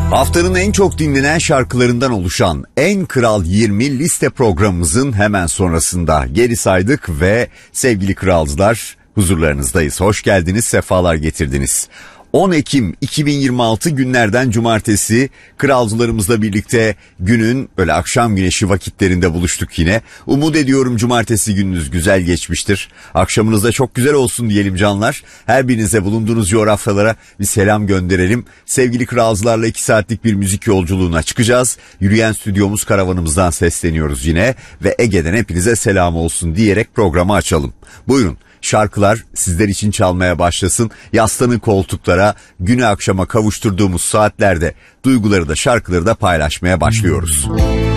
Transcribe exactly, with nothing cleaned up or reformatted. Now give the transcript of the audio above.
Haftanın en çok dinlenen şarkılarından oluşan En Kral yirmi liste programımızın hemen sonrasında geri saydık ve sevgili kralcılar huzurlarınızdayız. Hoş geldiniz, sefalar getirdiniz. on Ekim iki bin yirmi altı günlerden cumartesi kralcılarımızla birlikte günün böyle akşam güneşi vakitlerinde buluştuk yine. Umut ediyorum cumartesi gününüz güzel geçmiştir. Akşamınız da çok güzel olsun diyelim canlar. Her birinize bulunduğunuz coğrafyalara bir selam gönderelim. Sevgili kralcılarla iki saatlik bir müzik yolculuğuna çıkacağız. Yürüyen stüdyomuz karavanımızdan sesleniyoruz yine ve Ege'den hepinize selam olsun diyerek programı açalım. Buyurun. Şarkılar sizler için çalmaya başlasın. Yaslanın koltuklara, günü akşama kavuşturduğumuz saatlerde duyguları da şarkıları da paylaşmaya başlıyoruz.